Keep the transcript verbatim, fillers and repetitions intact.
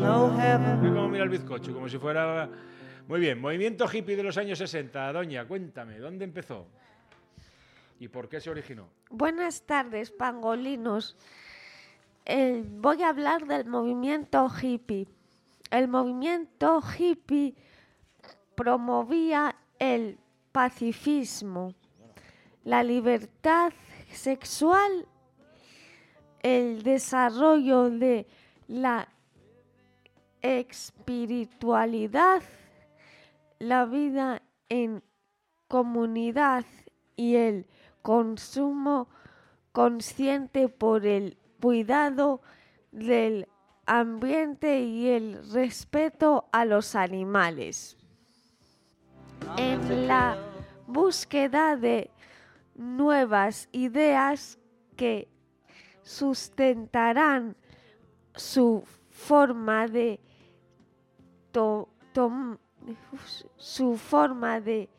no heaven. Mira cómo mira el bizcocho, como si fuera... Muy bien, movimiento hippie de los años sesenta. Doña, cuéntame, ¿dónde empezó? ¿Y por qué se originó? Buenas tardes, pangolinos. Eh, voy a hablar del movimiento hippie. El movimiento hippie promovía el pacifismo, la libertad sexual, el desarrollo de la espiritualidad, la vida en comunidad y el consumo consciente por el cuidado del ambiente y el respeto a los animales. En la búsqueda de nuevas ideas que sustentarán su forma de to- tom- su forma de